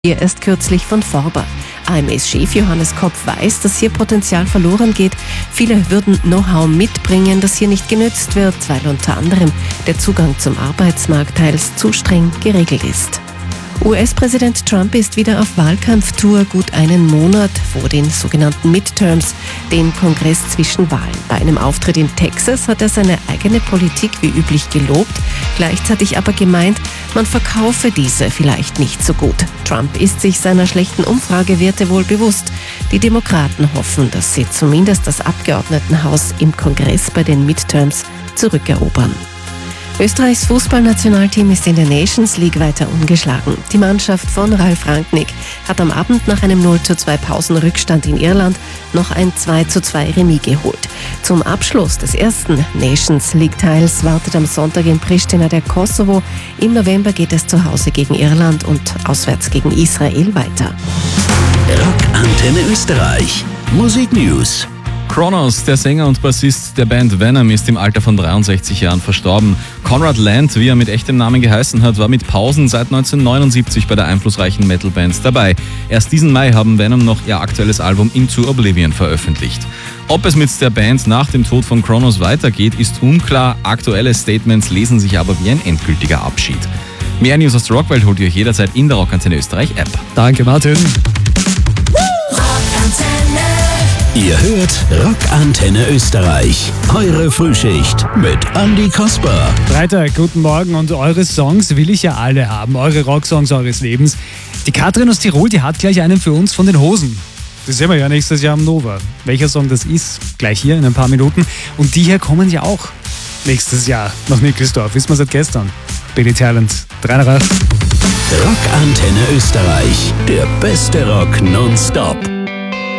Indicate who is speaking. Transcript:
Speaker 1: Hier erst kürzlich von Forber. AMS-Chef Johannes Kopf weiß, dass hier Potenzial verloren geht. Viele würden Know-how mitbringen, das hier nicht genützt wird, weil unter anderem der Zugang zum Arbeitsmarkt teils zu streng geregelt ist. US-Präsident Trump ist wieder auf Wahlkampftour, gut einen Monat vor den sogenannten Midterms, den Kongress zwischen Wahlen. Bei einem Auftritt in Texas hat er seine eigene Politik wie üblich gelobt, gleichzeitig aber gemeint, man verkaufe diese vielleicht nicht so gut. Trump ist sich seiner schlechten Umfragewerte wohl bewusst. Die Demokraten hoffen, dass sie zumindest das Abgeordnetenhaus im Kongress bei den Midterms zurückerobern. Österreichs Fußballnationalteam ist in der Nations League weiter ungeschlagen. Die Mannschaft von Ralf Rangnick hat am Abend nach einem 0:2 Pausenrückstand in Irland noch ein 2:2 Remis geholt. Zum Abschluss des ersten Nations League-Teils wartet am Sonntag in Pristina der Kosovo. Im November geht es zu Hause gegen Irland und auswärts gegen Israel weiter.
Speaker 2: Rockantenne Österreich. Musik News.
Speaker 3: Kronos, der Sänger und Bassist der Band Venom, ist im Alter von 63 Jahren verstorben. Conrad Land, wie er mit echtem Namen geheißen hat, war mit Pausen seit 1979 bei der einflussreichen Metal-Band dabei. Erst diesen Mai haben Venom noch ihr aktuelles Album Into Oblivion veröffentlicht. Ob es mit der Band nach dem Tod von Kronos weitergeht, ist unklar. Aktuelle Statements lesen sich aber wie ein endgültiger Abschied. Mehr News aus der Rockwelt holt ihr euch jederzeit in der Rockantenne Österreich App.
Speaker 4: Danke, Martin.
Speaker 2: Ihr hört Rockantenne Österreich. Eure Frühschicht mit Andi Kasper.
Speaker 4: Freitag, guten Morgen, und eure Songs will ich ja alle haben. Eure Rocksongs eures Lebens. Die Katrin aus Tirol, die hat gleich einen für uns von den Hosen. Das sehen wir ja nächstes Jahr am Nova. Welcher Song das ist, gleich hier in ein paar Minuten. Und die hier kommen ja auch nächstes Jahr nach Nickelsdorf. Wissen wir seit gestern. Billy Talent, 3 nach 8.
Speaker 2: Rockantenne Österreich. Der beste Rock nonstop.